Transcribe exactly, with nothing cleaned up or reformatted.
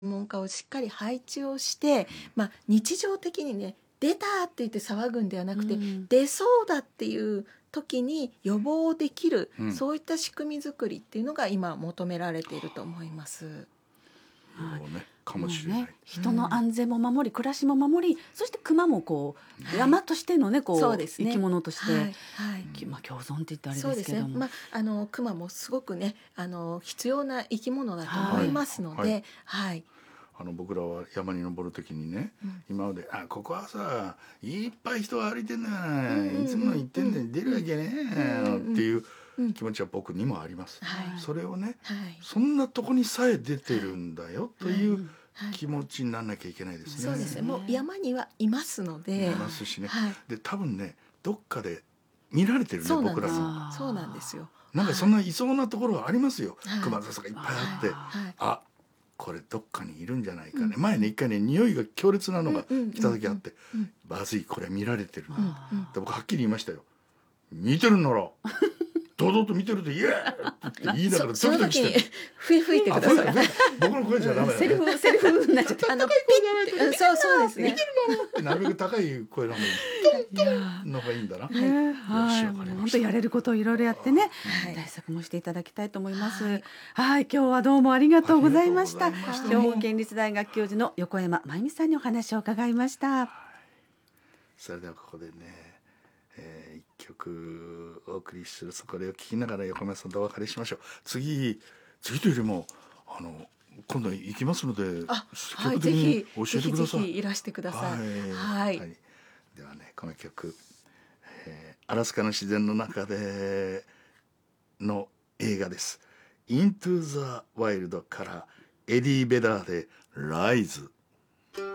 専門家をしっかり配置をして、まあ、日常的にね出たって言って騒ぐんではなくて、うん、出そうだっていう時に予防できる、うん、そういった仕組み作りっていうのが今求められていると思います。 はいね、かもしれない、ね、 人の安全も守り、暮らしも守り、そして熊もこう、はい、山としてのね、こう、そうですね、生き物として、はいはい、まあ、共存って言ってあれですけども、そうですね、まあ、 あの熊もすごくねあの必要な生き物だと思いますので、はいはいはい、 あの僕らは山に登る時にね、うん、今まであここはさいっぱい人が歩いてんだよ、うん、いつも言ってんで、うん、出るわけねえ、うん、っていう気持ちは僕にもあります、はい、それをね、はい、そんなとこにさえ出てるんだよという気持ちにならなきゃいけないですね、 はい、そうですね、もう山にはいますので、 いますしね、はい、で多分ねどっかで見られてるね、僕らに。 そうなんですよ。 なんかそんないそうなところがありますよ、はい、熊笹がいっぱいあって、はい、あこれどっかにいるんじゃないかね、うん、前ね一回ね匂いが強烈なのが来た時あって、うんうんうん、まずいこれ見られてる、うんうん、で僕はっきり言いましたよ、見てるなら堂々と見てると言えって言いながらドキドキしてふいふいってください。 僕の声じゃダメだね。 セルフセルフになっちゃった。 あのピッて、そうそうですね。 見てるだろうってなるべく高い声の方がいいのがいいんだな。はい 、本当やれることをいろいろやってね、対策もしていただきたいと思います。はい、今日はどうもありがとうございました。兵庫県立大学教授の横山真由美さんにお話を伺いました。 それではここでね、えー、一曲お送りする、そこでを聞きながら横山さんとお別れしましょう。次次というよりもあの今度行きますので、積極的に教えてください。 ぜひいらしてください。はい、 はいはい、ではねこの曲、えー、アラスカの自然の中での映画です。イントゥ・ザ・ワイルドからエディ・ベダーでライズ。